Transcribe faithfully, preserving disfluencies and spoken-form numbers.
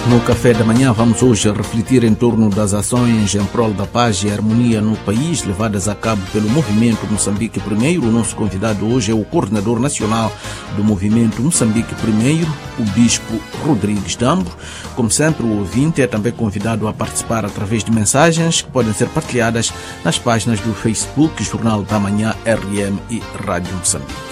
No café da manhã vamos hoje refletir em torno das ações em prol da paz e harmonia no país levadas a cabo pelo Movimento Moçambique Primeiro. O nosso convidado hoje é o coordenador nacional do Movimento Moçambique Primeiro, o Bispo Rodrigues Dambo. Como sempre, o ouvinte é também convidado a participar através de mensagens que podem ser partilhadas nas páginas do Facebook, Jornal da Manhã R M e Rádio Moçambique.